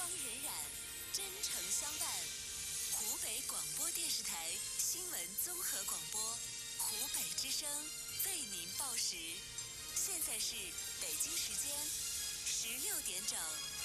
荏苒，真诚相伴。湖北广播电视台新闻综合广播，湖北之声为您报时。现在是北京时间16点整。